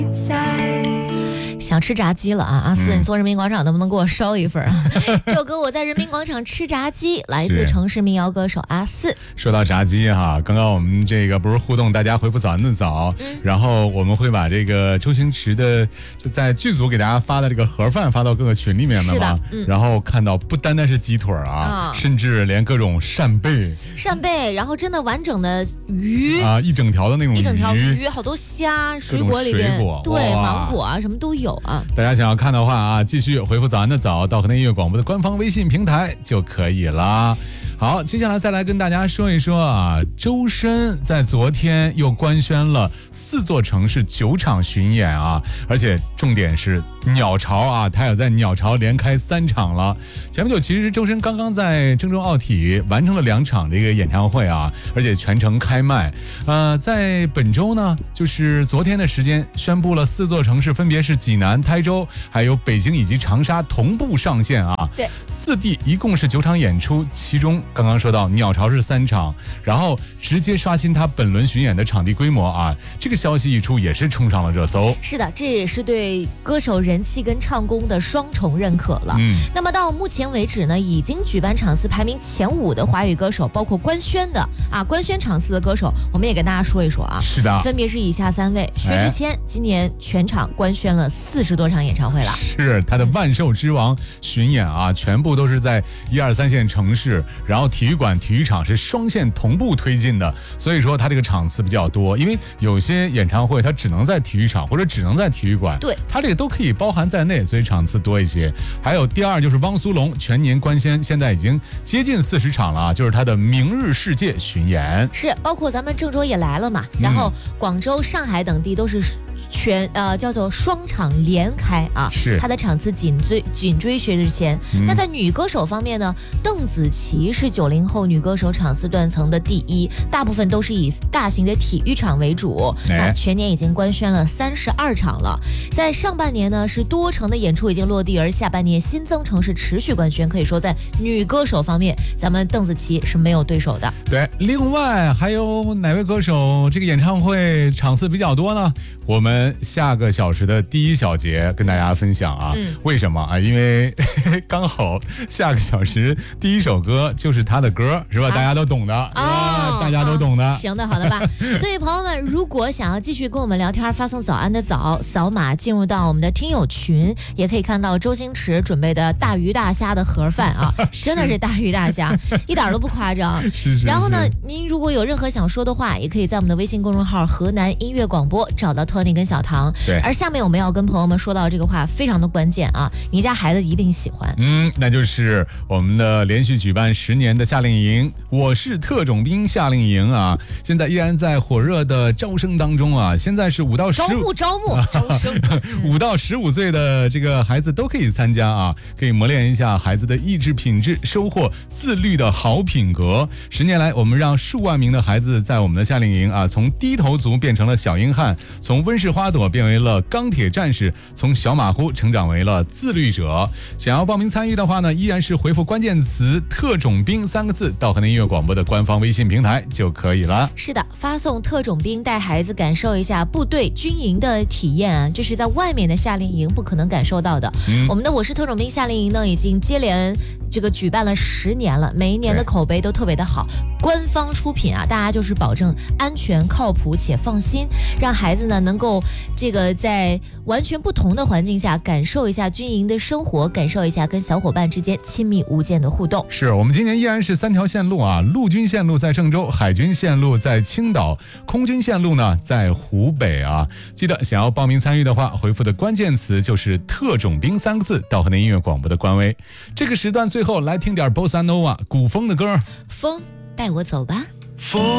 想吃炸鸡了啊！阿四，你做人民广场能不能给我烧一份啊？这首歌我在人民广场吃炸鸡，来自城市民谣歌手阿四。 说到炸鸡哈，刚刚我们这个不是互动，大家回复早安的早，然后我们会把这个周星驰的在剧组给大家发的这个盒饭发到各个群里面的嘛，然后看到不单单是鸡腿啊，甚至连各种扇贝， 然后真的完整的鱼啊，一整条的那种鱼， 一整条鱼，好多虾，水果里边，对，芒果啊，什么都有啊。 大家想要看的话啊，继续回复早安的早到河南音乐广播的官方微信平台就可以了。好，接下来再来跟大家说一说啊，周深在昨天又官宣了4座城市9场巡演啊，而且重点是鸟巢啊，他也在鸟巢连开3场了。前不久其实周深刚刚在郑州奥体完成了2场的一个演唱会啊，而且全程开麦。在本周呢，就是昨天的时间宣布了4座城市分别是济南、台州还有北京以及长沙同步上线啊。 对 ，4地一共是9场演出，其中刚刚说到鸟巢是3场，然后直接刷新他本轮巡演的场地规模啊，这个消息一出也是冲上了热搜。 是的，这也是对歌手人气跟唱功的双重认可了。那么到目前为止呢，已经举办场次排名前5的华语歌手，包括官宣场次的歌手，我们也跟大家说一说啊。 是的， 分别是以下3位：薛之谦，今年全场官宣了40多场演唱会了， 是他的万兽之王巡演啊，全部都是在1、2、3线城市，然后体育馆、体育场是双线同步推进的，所以说他这个场次比较多。因为有些演唱会它只能在体育场或者只能在体育馆， 对， 它这个都可以包含在内，所以场次多一些。还有第2就是汪苏泷全年官宣，现在已经接近40场了啊，就是他的明日世界巡演， 是包括咱们郑州也来了嘛，然后广州、上海等地都是叫做双场连开啊， 是他的场次紧追薛之谦。那在女歌手方面呢，邓紫棋是90后女歌手场次断层的第1，大部分都是以大型的体育场为主，全年已经官宣了32场了。在上半年呢，是多城的演出已经落地，而下半年新增城市持续官宣，可以说在女歌手方面，咱们邓紫棋是没有对手的。 对，另外还有哪位歌手这个演唱会场次比较多呢？我们下个小时的第1小节跟大家分享啊，为什么啊？因为刚好下个小时第1首歌就是他的歌，是吧？大家都懂的，大家都懂的。 行的，好的吧。所以朋友们，如果想要继续跟我们聊天，发送早安的早，扫码进入到我们的听友群，也可以看到周星驰准备的大鱼大虾的盒饭啊，真的是大鱼大虾，一点都不夸张。 是。 然后呢，您如果有任何想说的话，也可以在我们的微信公众号河南音乐广播找到托尼跟小唐。 对。 而下面我们要跟朋友们说到这个话非常的关键啊，你家孩子一定喜欢。 那就是我们的连续举办10年的夏令营，我是特种兵夏令营啊，现在依然在火热的招生当中啊。现在是5到15 招生 5到15岁的这个孩子都可以参加啊，可以磨练一下孩子的意志品质，收获自律的好品格。10年来，我们让数万名的孩子在我们的夏令营啊，从低头族变成了小硬汉，从温室花朵变为了钢铁战士，从小马虎成长为了自律者。想要报名参与的话呢，依然是回复关键词特种兵3个字到河南音乐广播的官方微信平台就可以了。 是的，发送特种兵，带孩子感受一下部队军营的体验啊，这是在外面的夏令营不可能感受到的。我们的我是特种兵夏令营呢，已经接连这个举办了10年了，每一年的口碑都特别的好，官方出品啊，大家就是保证安全、靠谱且放心，让孩子呢能够这个在完全不同的环境下感受一下军营的生活，感受一下跟小伙伴之间亲密无间的互动。 是我们今年依然是3条线路啊，陆军线路在郑州，海军线路在青岛，空军线路呢在湖北啊。记得想要报名参与的话，回复的关键词就是特种兵3个字到河南音乐广播的官微。这个时段最后来听点 Bossa Nova 古风的歌， 风带我走吧。 风